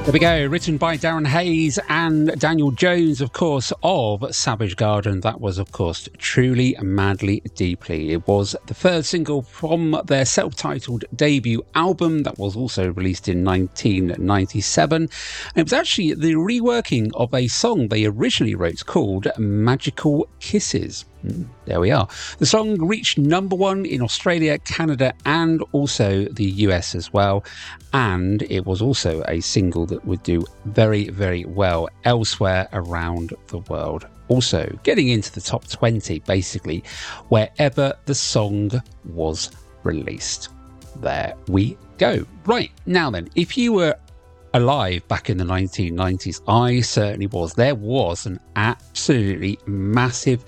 There we go, written by Darren Hayes and Daniel Jones, of course, of Savage Garden. That was, of course, Truly, Madly, Deeply. It was the third single from their self-titled debut album that was also released in 1997. And it was actually the reworking of a song they originally wrote called Magical Kisses. There we are. The song reached number one in Australia, Canada, and also the US as well. And it was also a single that would do very, very well elsewhere around the world. Also getting into the top 20, basically, wherever the song was released. There we go. Right, now then, if you were alive back in the 1990s, I certainly was. There was an absolutely massive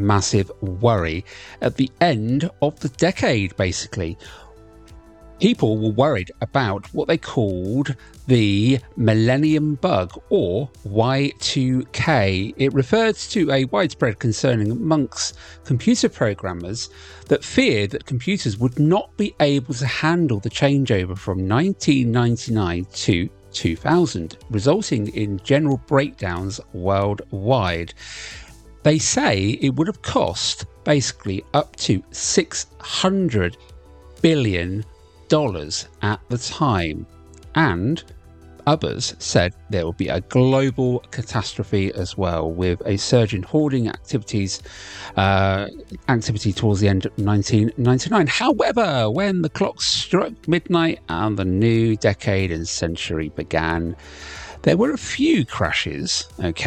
worry at the end of the decade, basically. People were worried about what they called the Millennium Bug, or Y2K. It referred to a widespread concern amongst computer programmers that feared that computers would not be able to handle the changeover from 1999 to 2000, resulting in general breakdowns worldwide. They say it would have cost basically up to $600 billion at the time, and others said there would be a global catastrophe as well, with a surge in hoarding activity towards the end of 1999. However, when the clock struck midnight and the new decade and century began, there were a few crashes,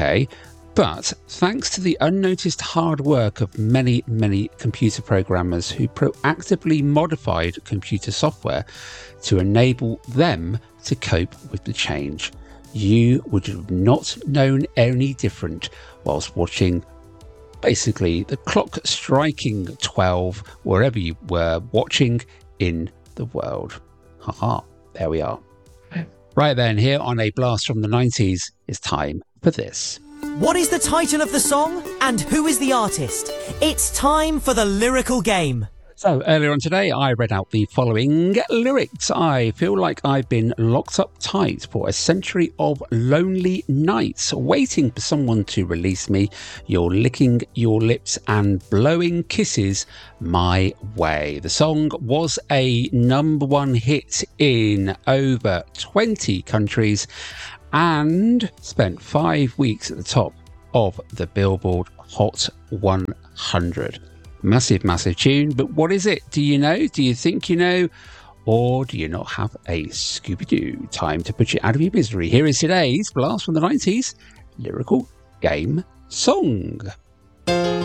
but thanks to the unnoticed hard work of many computer programmers who proactively modified computer software to enable them to cope with the change, you would have not known any different whilst watching basically the clock striking 12 wherever you were watching in the world. Haha, there we are. Right then, here on A Blast from the 90s, it's time for this. What is the title of the song and who is the artist? It's time for the lyrical game. So earlier on today, I read out the following lyrics. I feel like I've been locked up tight for a century of lonely nights, waiting for someone to release me. You're licking your lips and blowing kisses my way. The song was a number one hit in over 20 countries and spent 5 weeks at the top of the Billboard Hot 100. Massive tune, but what is it? Do you know? Do you think you know? Or do you not have a Scooby-Doo? Time to put you out of your misery. Here is today's Blast from the 90s lyrical game song.